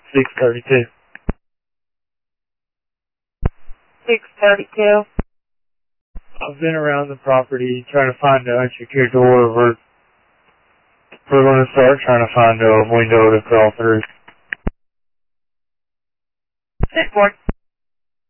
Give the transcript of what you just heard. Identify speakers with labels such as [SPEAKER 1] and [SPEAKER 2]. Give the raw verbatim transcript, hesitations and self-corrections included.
[SPEAKER 1] six thirty-two.
[SPEAKER 2] six thirty-two.
[SPEAKER 1] I've been around the property trying to find an unsecured door. We're, we're going to start trying to find a window to crawl through.
[SPEAKER 2] Six four.